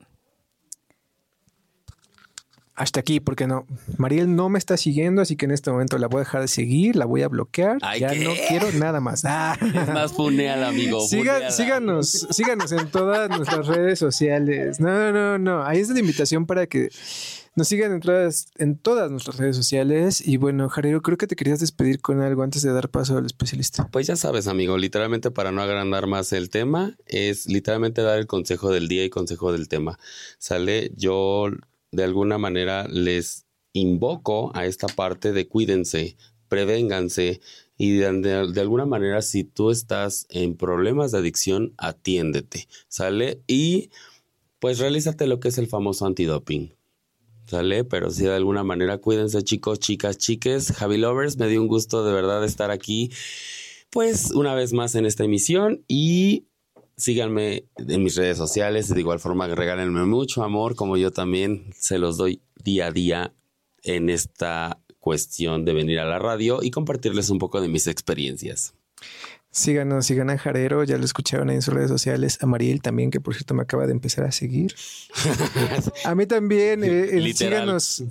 A: Hasta aquí, porque no. Mariel no me está siguiendo, así que en este momento la voy a dejar de seguir, la voy a bloquear.
I: Ay,
A: ya
I: ¿qué?
A: no quiero nada más.
I: Es más funeal, amigo.
A: Síganos en todas nuestras redes sociales. No. Ahí es la invitación para que nos sigan en todas nuestras redes sociales. Y bueno, Jarero, creo que te querías despedir con algo antes de dar paso al especialista.
I: Pues ya sabes, amigo, literalmente para no agrandar más el tema, es literalmente dar el consejo del día y consejo del tema. ¿Sale? Yo de alguna manera les invoco a esta parte de cuídense, prevénganse y de alguna manera si tú estás en problemas de adicción, atiéndete, ¿sale? Y pues realízate lo que es el famoso antidoping, ¿sale? Pero sí de alguna manera cuídense, chicos, chicas, chiques. Javi Lovers, me dio un gusto de verdad estar aquí pues una vez más en esta emisión y síganme en mis redes sociales. De igual forma, regálenme mucho amor, como yo también se los doy día a día en esta cuestión de venir a la radio y compartirles un poco de mis experiencias.
A: Síganos, sigan a Jarero, ya lo escucharon ahí en sus redes sociales. A Mariel también, que por cierto me acaba de empezar a seguir. A mí también. Síganos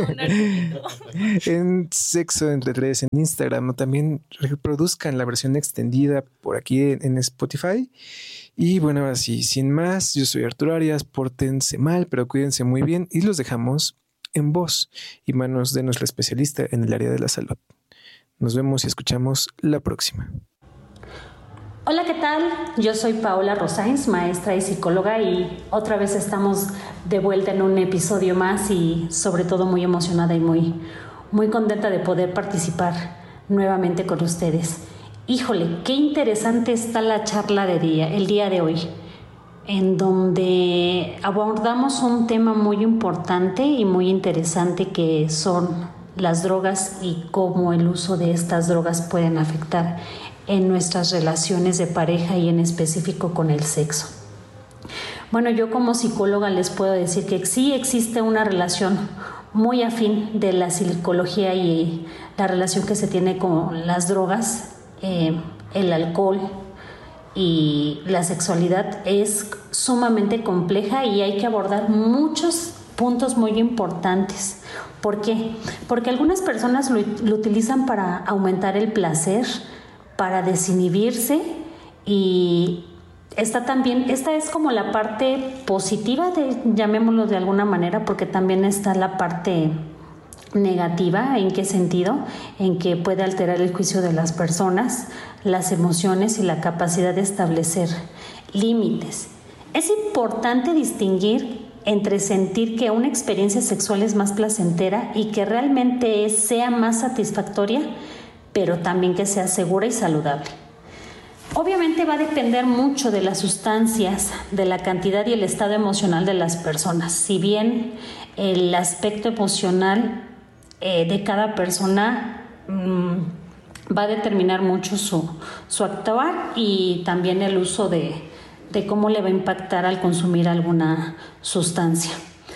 A: en Sexo Entre Tres en Instagram. También reproduzcan la versión extendida por aquí en Spotify. Y bueno, ahora sí, sin más, yo soy Arturo Arias. Pórtense mal, pero cuídense muy bien. Y los dejamos en voz y manos de nuestra especialista en el área de la salud. Nos vemos y escuchamos la próxima.
J: Hola, ¿qué tal? Yo soy Paola Rosáinz, maestra y psicóloga, y otra vez estamos de vuelta en un episodio más y sobre todo muy emocionada y muy contenta de poder participar nuevamente con ustedes. Híjole, qué interesante está la charla el día de hoy, en donde abordamos un tema muy importante y muy interesante que son las drogas y cómo el uso de estas drogas pueden afectar en nuestras relaciones de pareja y en específico con el sexo. Bueno, yo como psicóloga les puedo decir que sí existe una relación muy afín de la psicología y la relación que se tiene con las drogas, el alcohol y la sexualidad es sumamente compleja y hay que abordar muchos puntos muy importantes. ¿Por qué? Porque algunas personas lo utilizan para aumentar el placer, para desinhibirse, y esta es como la parte positiva, llamémoslo de alguna manera, porque también está la parte negativa. ¿En qué sentido? En que puede alterar el juicio de las personas, las emociones y la capacidad de establecer límites. Es importante distinguir entre sentir que una experiencia sexual es más placentera y que realmente sea más satisfactoria, pero también que sea segura y saludable. Obviamente va a depender mucho de las sustancias, de la cantidad y el estado emocional de las personas. Si bien el aspecto emocional de cada persona va a determinar mucho su actuar y también el uso de cómo le va a impactar al consumir alguna sustancia.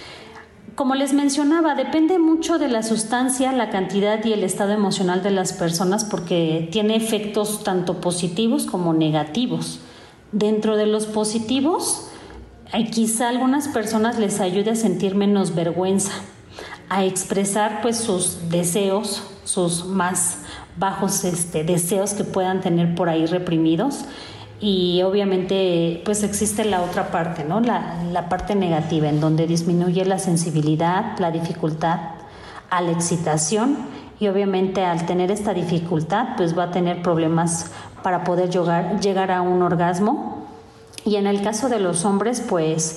J: Como les mencionaba, depende mucho de la sustancia, la cantidad y el estado emocional de las personas, porque tiene efectos tanto positivos como negativos. Dentro de los positivos, quizá a algunas personas les ayude a sentir menos vergüenza, a expresar pues sus deseos, sus más bajos deseos que puedan tener por ahí reprimidos. Y obviamente pues existe la otra parte, ¿no? La parte negativa, en donde disminuye la sensibilidad, la dificultad a la excitación, y obviamente al tener esta dificultad pues va a tener problemas para poder llegar a un orgasmo, y en el caso de los hombres pues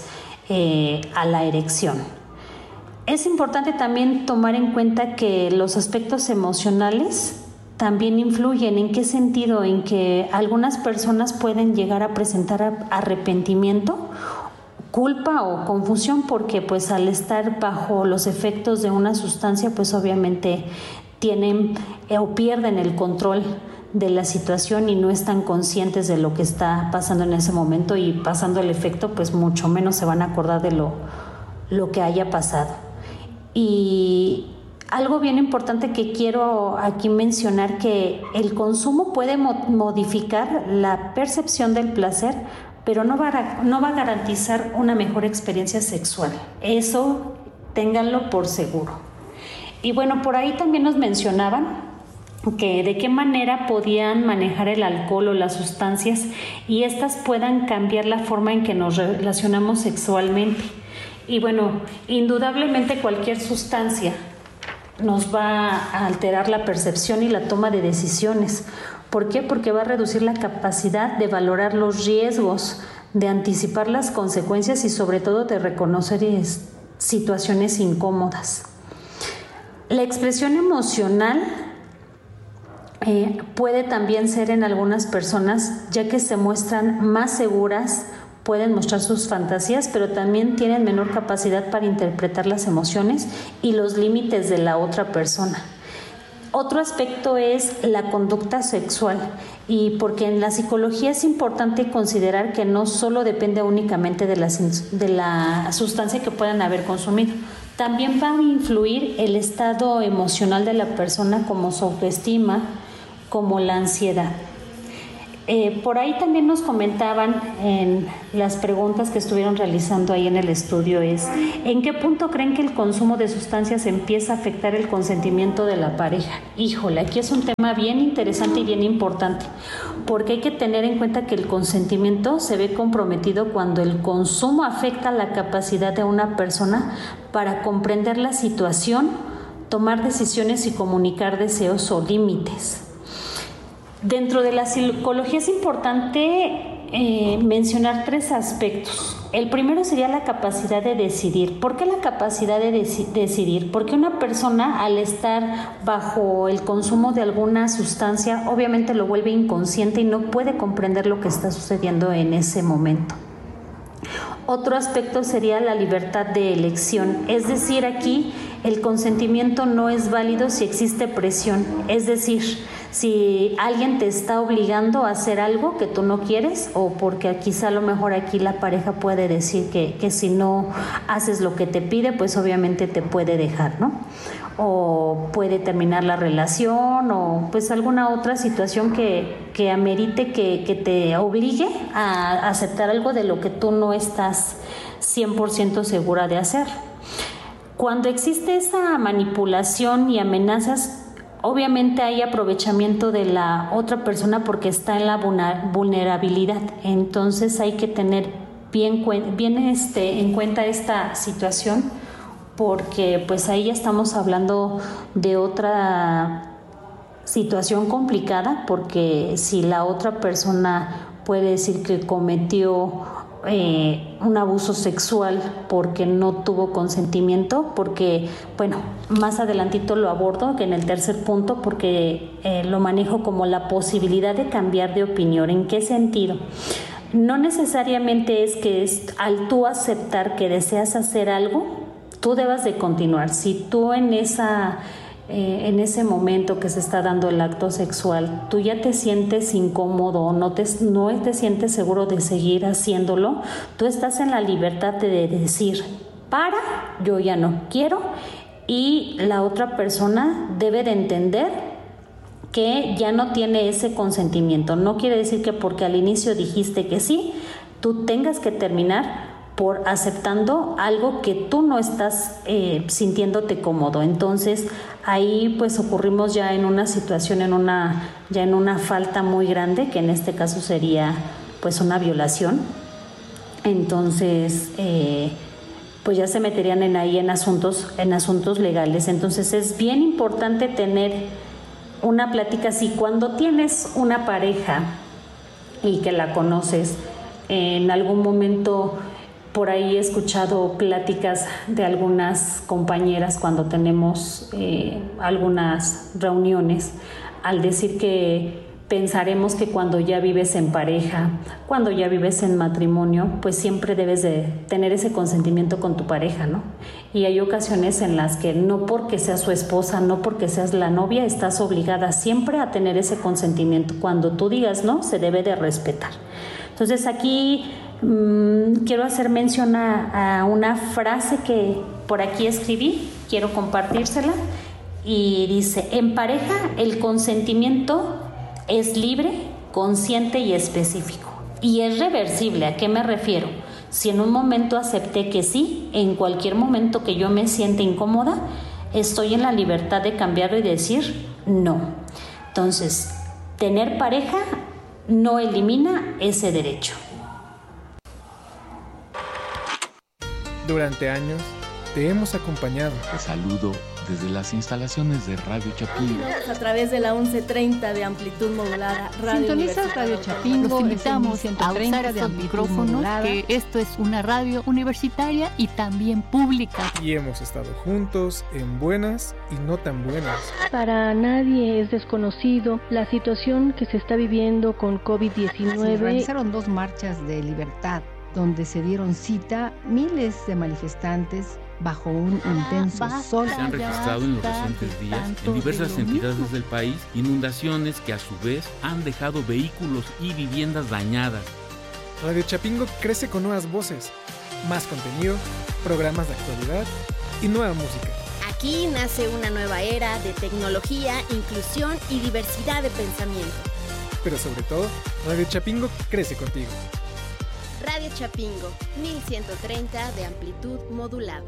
J: a la erección. Es importante también tomar en cuenta que los aspectos emocionales también influyen. ¿En qué sentido? En que algunas personas pueden llegar a presentar arrepentimiento, culpa o confusión, porque pues al estar bajo los efectos de una sustancia pues obviamente tienen o pierden el control de la situación y no están conscientes de lo que está pasando en ese momento, y pasando el efecto pues mucho menos se van a acordar de lo que haya pasado. Y algo bien importante que quiero aquí mencionar, que el consumo puede modificar la percepción del placer, pero no va a garantizar una mejor experiencia sexual. Eso ténganlo por seguro. Y bueno, por ahí también nos mencionaban que de qué manera podían manejar el alcohol o las sustancias y estas puedan cambiar la forma en que nos relacionamos sexualmente. Y bueno, indudablemente cualquier sustancia nos va a alterar la percepción y la toma de decisiones. ¿Por qué? Porque va a reducir la capacidad de valorar los riesgos, de anticipar las consecuencias y sobre todo de reconocer situaciones incómodas. La expresión emocional puede también ser en algunas personas, ya que se muestran más seguras, pueden mostrar sus fantasías, pero también tienen menor capacidad para interpretar las emociones y los límites de la otra persona. Otro aspecto es la conducta sexual, y porque en la psicología es importante considerar que no solo depende únicamente de la sustancia que puedan haber consumido, también va a influir el estado emocional de la persona, como su autoestima, como la ansiedad. Por ahí también nos comentaban en las preguntas que estuvieron realizando ahí en el estudio ¿en qué punto creen que el consumo de sustancias empieza a afectar el consentimiento de la pareja? Híjole, aquí es un tema bien interesante y bien importante, porque hay que tener en cuenta que el consentimiento se ve comprometido cuando el consumo afecta la capacidad de una persona para comprender la situación, tomar decisiones y comunicar deseos o límites. Dentro de la psicología es importante mencionar 3 aspectos. El primero sería la capacidad de decidir. ¿Por qué la capacidad de decidir? Porque una persona, al estar bajo el consumo de alguna sustancia, obviamente lo vuelve inconsciente y no puede comprender lo que está sucediendo en ese momento. Otro aspecto sería la libertad de elección, es decir, aquí el consentimiento no es válido si existe presión, es decir, si alguien te está obligando a hacer algo que tú no quieres, o porque quizá a lo mejor aquí la pareja puede decir que si no haces lo que te pide, pues obviamente te puede dejar, ¿no? O puede terminar la relación, o pues alguna otra situación que amerite que te obligue a aceptar algo de lo que tú no estás 100% segura de hacer. Cuando existe esa manipulación y amenazas, obviamente hay aprovechamiento de la otra persona porque está en la vulnerabilidad. Entonces hay que tener bien en cuenta esta situación, porque pues ahí ya estamos hablando de otra situación complicada, porque si la otra persona puede decir que cometió un abuso sexual porque no tuvo consentimiento, porque, bueno, más adelantito lo abordo, que en el tercer punto, porque lo manejo como la posibilidad de cambiar de opinión. ¿En qué sentido? No necesariamente es que al tú aceptar que deseas hacer algo, tú debas de continuar. Si tú en ese momento que se está dando el acto sexual, tú ya te sientes incómodo, no te sientes seguro de seguir haciéndolo, tú estás en la libertad de decir, yo ya no quiero, y la otra persona debe de entender que ya no tiene ese consentimiento. No quiere decir que porque al inicio dijiste que sí, tú tengas que terminar por aceptando algo que tú no estás sintiéndote cómodo. Entonces ahí pues ocurrimos ya en una situación, en una falta muy grande, que en este caso sería pues una violación. Entonces pues ya se meterían en asuntos legales. Entonces es bien importante tener una plática así. Cuando tienes una pareja y que la conoces, en algún momento por ahí he escuchado pláticas de algunas compañeras cuando tenemos algunas reuniones, al decir que pensaremos que cuando ya vives en pareja, cuando ya vives en matrimonio, pues siempre debes de tener ese consentimiento con tu pareja, ¿no? Y hay ocasiones en las que no porque seas su esposa, no porque seas la novia, estás obligada siempre a tener ese consentimiento. Cuando tú digas no, se debe de respetar. Entonces aquí quiero hacer mención a una frase que por aquí escribí, quiero compartírsela, y dice: en pareja el consentimiento es libre, consciente y específico, y es reversible. ¿A qué me refiero? Si en un momento acepté que sí, en cualquier momento que yo me sienta incómoda, estoy en la libertad de cambiarlo y decir no. Entonces, tener pareja no elimina ese derecho.
A: Durante años te hemos acompañado.
K: Te saludo desde las instalaciones de Radio Chapingo.
L: A través de la 1130 de amplitud modulada.
M: Sintonizas Radio Chapingo.
L: Los invitamos
M: a usar estos micrófonos, que esto es una radio universitaria y también pública.
A: Y hemos estado juntos en buenas y no tan buenas.
N: Para nadie es desconocido la situación que se está viviendo con COVID-19.
O: Se realizaron 2 marchas de libertad, donde se dieron cita miles de manifestantes bajo un intenso sol.
K: Se han registrado en los recientes días en diversas entidades del país inundaciones que a su vez han dejado vehículos y viviendas dañadas.
A: Radio Chapingo crece con nuevas voces, más contenido, programas de actualidad y nueva música.
L: Aquí nace una nueva era de tecnología, inclusión y diversidad de pensamiento.
A: Pero sobre todo, Radio Chapingo crece contigo.
L: Radio Chapingo, 1130 de amplitud modulada.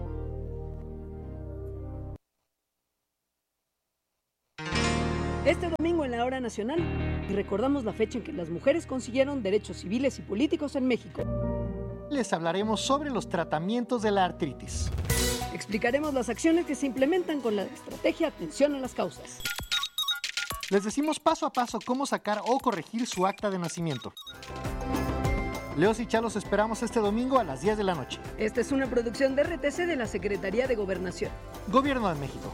P: Este domingo en la Hora Nacional recordamos la fecha en que las mujeres consiguieron derechos civiles y políticos en México.
Q: Les hablaremos sobre los tratamientos de la artritis.
P: Explicaremos las acciones que se implementan con la estrategia Atención a las Causas.
Q: Les decimos paso a paso cómo sacar o corregir su acta de nacimiento. Leos y Chalos esperamos este domingo a las 10 de la noche.
P: Esta es una producción de RTC de la Secretaría de Gobernación.
Q: Gobierno de México.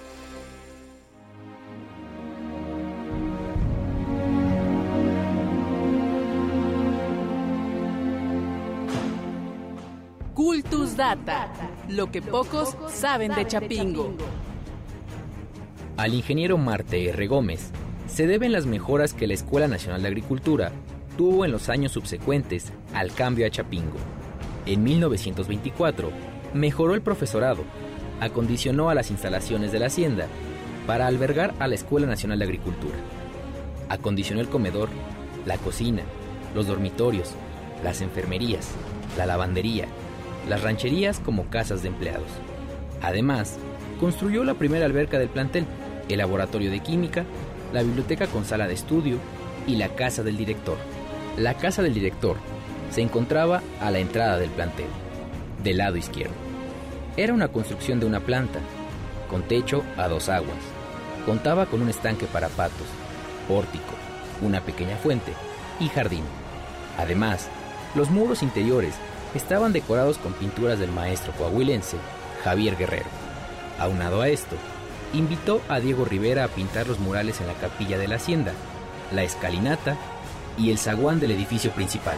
R: Cultus Data, lo que pocos saben de Chapingo.
S: Al ingeniero Marte R. Gómez se deben las mejoras que la Escuela Nacional de Agricultura tuvo en los años subsecuentes al cambio a Chapingo. En 1924, mejoró el profesorado, acondicionó a las instalaciones de la hacienda para albergar a la Escuela Nacional de Agricultura. Acondicionó el comedor, la cocina, los dormitorios, las enfermerías, la lavandería, las rancherías como casas de empleados. Además, construyó la primera alberca del plantel, el laboratorio de química, la biblioteca con sala de estudio y la casa del director. La casa del director se encontraba a la entrada del plantel, del lado izquierdo. Era una construcción de una planta, con techo a 2 aguas. Contaba con un estanque para patos, pórtico, una pequeña fuente y jardín. Además, los muros interiores estaban decorados con pinturas del maestro coahuilense Javier Guerrero. Aunado a esto, invitó a Diego Rivera a pintar los murales en la capilla de la hacienda, la escalinata y el zaguán del edificio principal.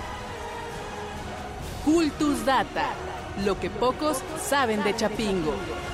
R: Cultus Data, lo que pocos saben de Chapingo.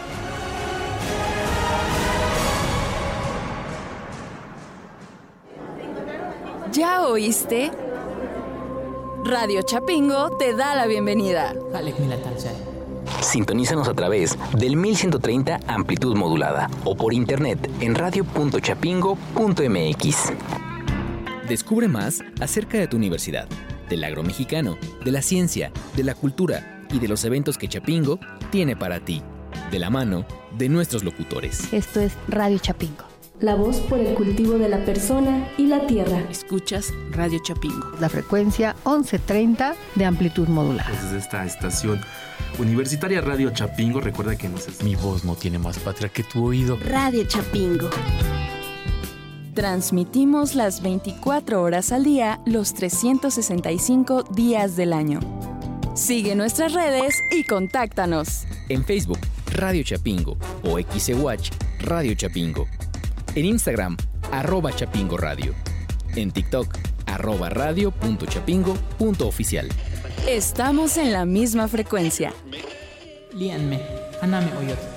R: ¿Ya oíste? Radio Chapingo te da la bienvenida.
S: Sintonízanos a través del 1130 amplitud modulada o por internet en radio.chapingo.mx. Descubre más acerca de tu universidad, del agro mexicano, de la ciencia, de la cultura y de los eventos que Chapingo tiene para ti, de la mano de nuestros locutores.
N: Esto es Radio Chapingo.
T: La voz por el cultivo de la persona y la tierra.
R: Escuchas Radio Chapingo.
N: La frecuencia 1130 de amplitud modulada.
U: Desde esta estación universitaria Radio Chapingo, recuerda que mi voz no tiene más patria que tu oído.
L: Radio Chapingo.
R: Transmitimos las 24 horas al día, los 365 días del año. Sigue nuestras redes y contáctanos.
S: En Facebook, Radio Chapingo o XEWatch Radio Chapingo. En Instagram, @Chapingo Radio. En TikTok, @radio.chapingo.oficial.
R: Estamos en la misma frecuencia.
V: Lianme, Haname Oyor.